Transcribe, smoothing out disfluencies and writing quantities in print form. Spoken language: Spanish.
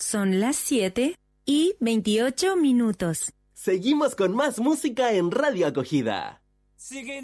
Son las 7:28. Seguimos con más música en Radio Acogida.